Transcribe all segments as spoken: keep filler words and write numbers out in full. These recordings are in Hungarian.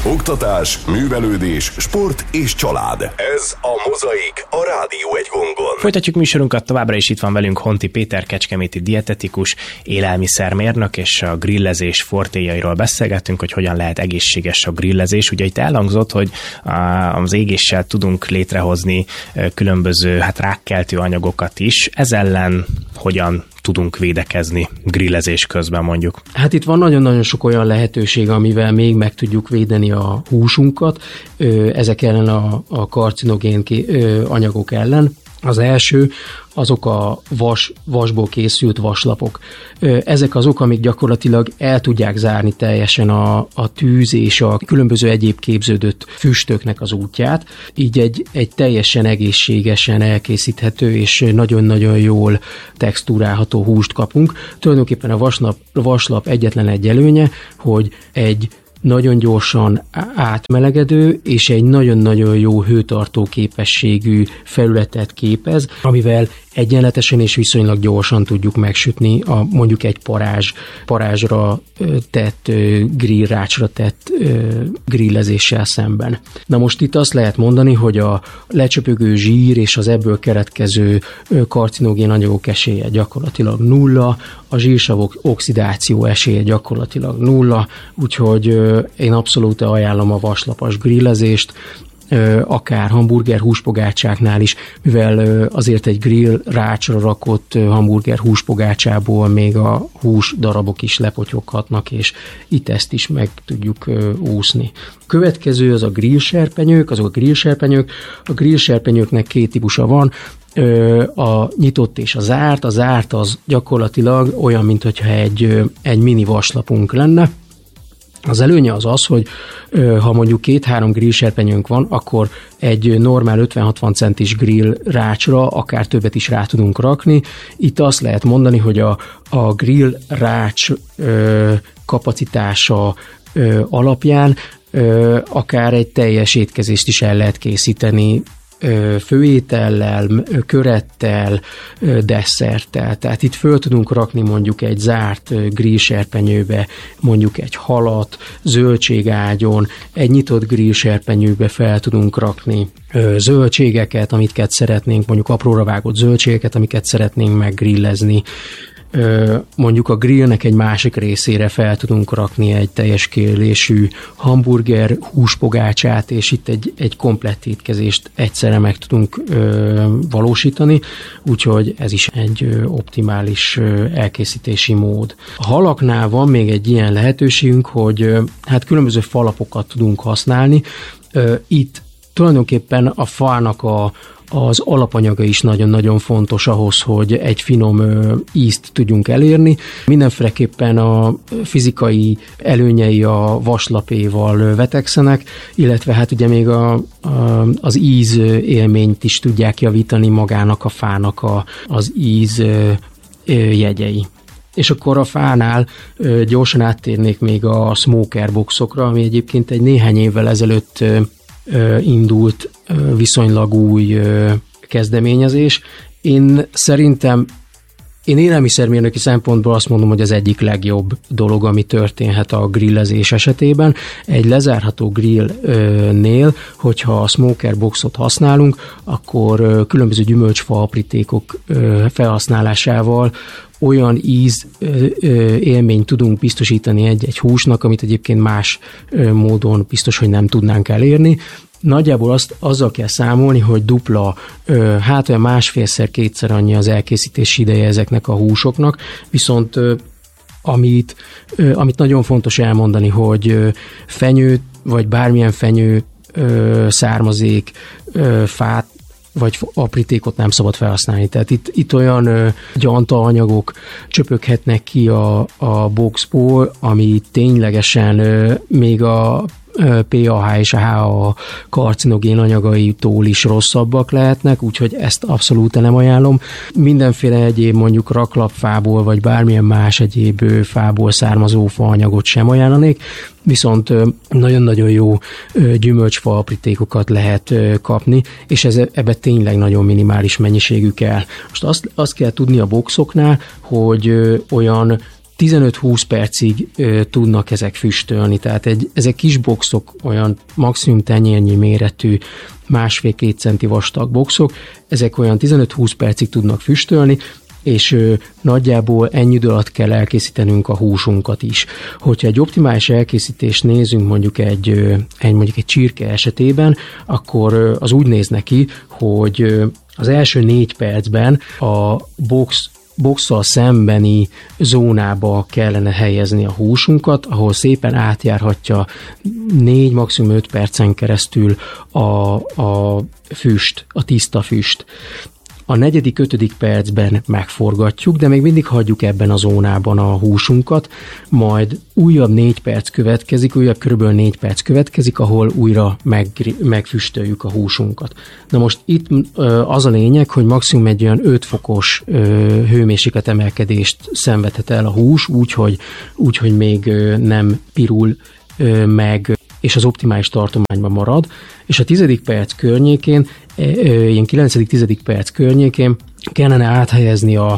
Oktatás, művelődés, sport és család. Ez a Mozaik, a Rádió egy gongon. Folytatjuk műsorunkat, továbbra is itt van velünk Honti Péter, kecskeméti dietetikus, élelmiszermérnök, és a grillezés fortéjairól beszélgettünk, hogy hogyan lehet egészséges a grillezés. Ugye itt elhangzott, hogy az égéssel tudunk létrehozni különböző hát rákkeltő anyagokat is. Ez ellen hogyan tudunk védekezni grillezés közben mondjuk? Hát itt van nagyon-nagyon sok olyan lehetőség, amivel még meg tudjuk védeni a húsunkat ezek ellen a, a karcinogén anyagok ellen. Az első, azok a vas, vasból készült vaslapok. Ezek azok, amik gyakorlatilag el tudják zárni teljesen a, a tűz és a különböző egyéb képződött füstöknek az útját. Így egy, egy teljesen egészségesen elkészíthető és nagyon-nagyon jól textúrálható húst kapunk. Tulajdonképpen a vaslap, vaslap egyetlen egy előnye, hogy egy nagyon gyorsan átmelegedő és egy nagyon-nagyon jó hőtartó képességű felületet képez, amivel egyenletesen és viszonylag gyorsan tudjuk megsütni a mondjuk egy parázs, parázsra tett, grillrácsra tett grillezéssel szemben. Na most itt azt lehet mondani, hogy a lecsöpögő zsír és az ebből keletkező karcinogén anyagok esélye gyakorlatilag nulla, a zsírsavok oxidáció esélye gyakorlatilag nulla, úgyhogy én abszolút ajánlom a vaslapos grillezést, akár hamburger húspogácsáknál is, mivel azért egy grill rácsra rakott hamburger húspogácsából még a hús darabok is lepotyoghatnak, és itt ezt is meg tudjuk úszni. Következő az a grillserpenyők, azok a grillserpenyők. A grillserpenyőknek két típusa van, a nyitott és a zárt. A zárt az gyakorlatilag olyan, mintha egy, egy mini vaslapunk lenne. Az előnye az az, hogy ha mondjuk két-három grillserpenyőnk van, akkor egy normál ötven-hatvan centis grill rácsra akár többet is rá tudunk rakni. Itt azt lehet mondani, hogy a, a grill rács ö, kapacitása ö, alapján ö, akár egy teljes étkezést is el lehet készíteni főétellel, körettel, desszerttel. Tehát itt föl tudunk rakni mondjuk egy zárt grillserpenyőbe, mondjuk egy halat, zöldségágyon, egy nyitott grillserpenyőbe fel tudunk rakni zöldségeket, amiket szeretnénk, mondjuk apróra vágott zöldségeket, amiket szeretnénk meggrillezni. Mondjuk a grillnek egy másik részére fel tudunk rakni egy teljes kérlésű hamburger húspogácsát, és itt egy, egy komplett étkezést egyszerre meg tudunk ö, valósítani, úgyhogy ez is egy ö, optimális ö, elkészítési mód. A halaknál van még egy ilyen lehetőségünk, hogy ö, hát különböző falapokat tudunk használni. Ö, itt tulajdonképpen a fának a az alapanyaga is nagyon-nagyon fontos ahhoz, hogy egy finom ö, ízt tudjunk elérni. Mindenféleképpen a fizikai előnyei a vaslapéval vetekszenek, illetve hát ugye még a, a, az íz élményt is tudják javítani magának a fának a, az íz ö, ö, jegyei. És akkor a fánál ö, gyorsan áttérnék még a smoker boxokra, ami egyébként egy néhány évvel ezelőtt ö, indult viszonylag új kezdeményezés. Én szerintem, én élelmiszermérnöki szempontból azt mondom, hogy az egyik legjobb dolog, ami történhet a grillezés esetében. Egy lezárható grillnél, hogyha a smoker boxot használunk, akkor különböző gyümölcsfa aprítékok felhasználásával olyan íz élményt tudunk biztosítani egy-egy húsnak, amit egyébként más módon biztos, hogy nem tudnánk elérni. Nagyjából azt, azzal kell számolni, hogy dupla, hát olyan másfélszer, kétszer annyi az elkészítési ideje ezeknek a húsoknak, viszont amit, amit nagyon fontos elmondani, hogy fenyő, vagy bármilyen fenyő, származék, fát, vagy aprítékot nem szabad felhasználni. Tehát itt, itt olyan ö, gyantaanyagok csöpöghetnek ki a, a boxból, ami ténylegesen ö, még a pé á há és a há á karcinogén anyagaitól is rosszabbak lehetnek, úgyhogy ezt abszolút nem ajánlom. Mindenféle egyéb mondjuk raklapfából, vagy bármilyen más egyéb fából származó faanyagot sem ajánlanék, viszont nagyon-nagyon jó gyümölcsfa aprítékokat lehet kapni, és ez, ebbe tényleg nagyon minimális mennyiségű kell. Most azt, azt kell tudni a boxoknál, hogy olyan tizenöt-húsz percig ö, tudnak ezek füstölni, tehát egy, ezek kis boxok, olyan maximum tenyérnyi méretű, másfél-két centi vastag boxok, ezek olyan tizenöt-húsz percig tudnak füstölni, és ö, nagyjából ennyi idő alatt kell elkészítenünk a húsunkat is. Hogyha egy optimális elkészítést nézünk mondjuk egy, ö, egy, mondjuk egy csirke esetében, akkor ö, az úgy néz neki, hogy ö, az első négy percben a box boxszal szembeni zónába kellene helyezni a húsunkat, ahol szépen átjárhatja négy, maximum öt percen keresztül a, a füst, a tiszta füst. A negyedik, ötödik percben megforgatjuk, de még mindig hagyjuk ebben a zónában a húsunkat, majd újabb négy perc következik, újabb körülbelül négy perc következik, ahol újra meg, megfüstöljük a húsunkat. Na most itt az a lényeg, hogy maximum egy olyan öt fokos hőmérséklet emelkedést szenvedhet el a hús, úgyhogy úgy, hogy még nem pirul meg, és az optimális tartományban marad, és a tizedik perc környékén, ilyen kilencedik-tizedik perc környékén kellene áthelyezni a,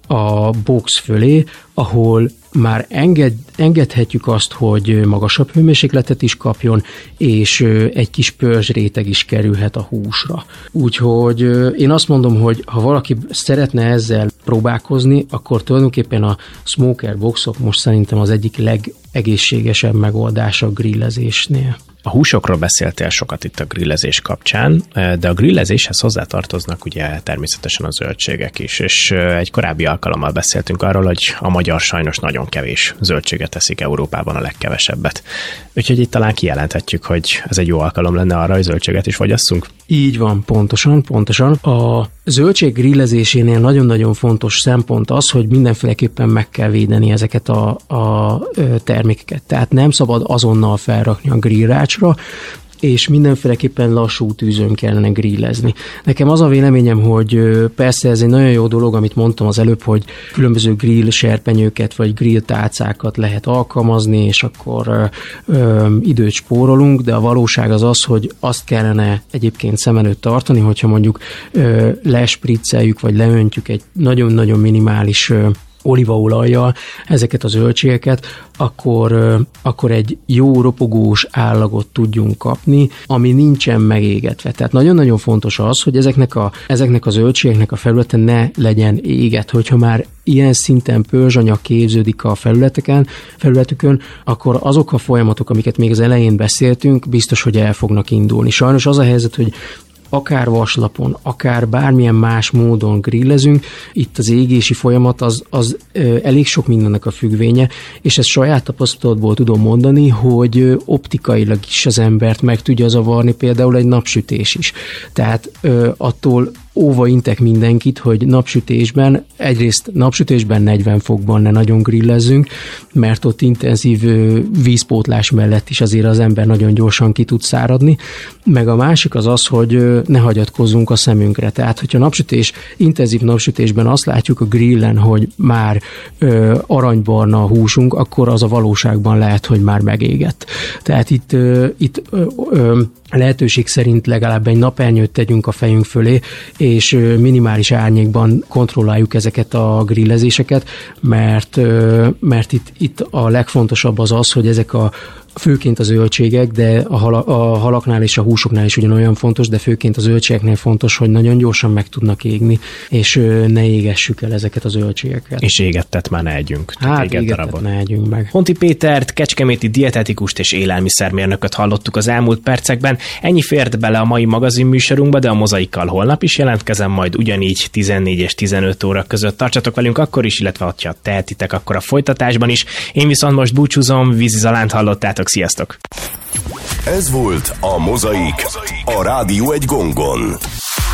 a box fölé, ahol már enged, engedhetjük azt, hogy magasabb hőmérsékletet is kapjon, és egy kis pörzsréteg is kerülhet a húsra. Úgyhogy én azt mondom, hogy ha valaki szeretne ezzel próbálkozni, akkor tulajdonképpen a smoker boxok most szerintem az egyik legegészségesebb megoldás a grillezésnél. A húsokról beszéltél sokat itt a grillezés kapcsán, de a grillezéshez hozzátartoznak ugye természetesen a zöldségek is, és egy korábbi alkalommal beszéltünk arról, hogy a magyar sajnos nagyon kevés zöldséget teszik, Európában a legkevesebbet. Úgyhogy itt talán kijelenthetjük, hogy ez egy jó alkalom lenne arra, hogy zöldséget is fogyasszunk. Így van, pontosan, pontosan. A zöldség grillezésénél nagyon-nagyon fontos szempont az, hogy mindenféleképpen meg kell védeni ezeket a, a termékeket. Tehát nem szabad azonnal felrakni a grillrácsra, és mindenféleképpen lassú tűzön kellene grillezni. Nekem az a véleményem, hogy persze ez egy nagyon jó dolog, amit mondtam az előbb, hogy különböző grill serpenyőket vagy grill tálcákat lehet alkalmazni, és akkor ö, ö, időt spórolunk, de a valóság az az, hogy azt kellene egyébként szem előtt tartani, hogyha mondjuk ö, lespricceljük, vagy leöntjük egy nagyon-nagyon minimális ö, olívaolajjal ezeket a zöldségeket, akkor, akkor egy jó ropogós állagot tudjunk kapni, ami nincsen megégetve. Tehát nagyon-nagyon fontos az, hogy ezeknek a, ezeknek a zöldségeknek a felülete ne legyen éget. Hogyha már ilyen szinten pörzsanyag képződik a felületeken, felületükön, akkor azok a folyamatok, amiket még az elején beszéltünk, biztos, hogy el fognak indulni. Sajnos az a helyzet, hogy akár vaslapon, akár bármilyen más módon grillezünk, itt az égési folyamat az, az ö, elég sok mindennek a függvénye, és ezt saját tapasztalatból tudom mondani, hogy ö, optikailag is az embert meg tudja zavarni, például egy napsütés is. Tehát ö, attól óva intek mindenkit, hogy napsütésben, egyrészt napsütésben negyven fokban ne nagyon grillezzünk, mert ott intenzív vízpótlás mellett is azért az ember nagyon gyorsan ki tud száradni, meg a másik az az, hogy ne hagyatkozzunk a szemünkre. Tehát, hogyha napsütés, intenzív napsütésben azt látjuk a grillen, hogy már ö, aranybarna a húsunk, akkor az a valóságban lehet, hogy már megégett. Tehát itt, ö, itt ö, ö, lehetőség szerint legalább egy napernyőt tegyünk a fejünk fölé, és minimális árnyékban kontrolláljuk ezeket a grillezéseket, mert, mert itt, itt a legfontosabb az az, hogy ezek a főként a zöldségek, de a, hala, a halaknál és a húsoknál is ugyanolyan fontos, de főként a zöldségeknél fontos, hogy nagyon gyorsan meg tudnak égni, és ne égessük el ezeket a zöldségeket. És égettet már ne együnk. Hát égettet, égettet ne együnk meg. Honti Pétert, kecskeméti dietetikust és élelmiszermérnököt hallottuk az elmúlt percekben. Ennyi fért bele a mai magazinműsorunkba, de a Mozaikkal holnap is jelentkezem, majd ugyanígy tizennégy és tizenöt óra között. Tartsatok velünk akkor is, illetve ha tehetitek, akkor a folytatásban is. Én viszont most búcsúzom, Vízi Zalánt hallottátok. Sziasztok! Ez volt a Mozaik, a Rádió egy gongon.